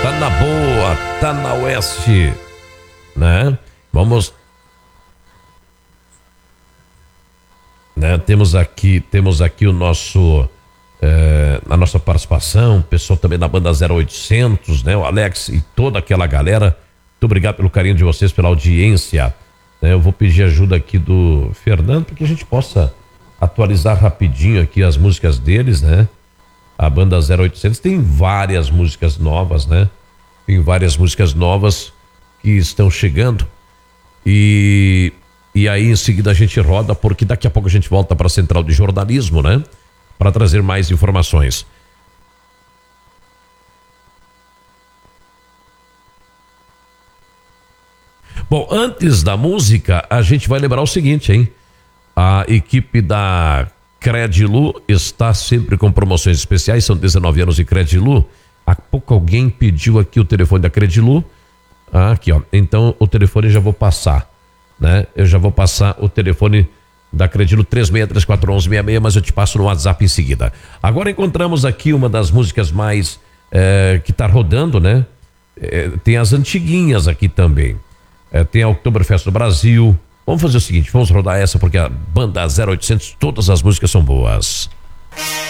Tá na boa, tá na oeste, né? Vamos, né? Temos aqui o nosso, a nossa participação, o pessoal também da banda 0800, né? O Alex e toda aquela galera. Muito obrigado pelo carinho de vocês, pela audiência. Eu vou pedir ajuda aqui do Fernando para que a gente possa atualizar rapidinho aqui as músicas deles, né? A banda 0800 tem várias músicas novas, né? Tem várias músicas novas que estão chegando e aí em seguida a gente roda, porque daqui a pouco a gente volta para a Central de Jornalismo, né? Para trazer mais informações. Bom, antes da música, a gente vai lembrar o seguinte, hein? A equipe da Credilu está sempre com promoções especiais, são 19 anos de Credilu. Há pouco alguém pediu aqui o telefone da Credilu. Aqui, ó. Então o telefone eu já vou passar, né? Eu já vou passar o telefone da Credilu 36341166, mas eu te passo no WhatsApp em seguida. Agora encontramos aqui uma das músicas mais que tá rodando, né? Tem as antiguinhas aqui também. Tem a Oktoberfest do Brasil. Vamos fazer o seguinte, vamos rodar essa porque a banda 0800, todas as músicas são boas.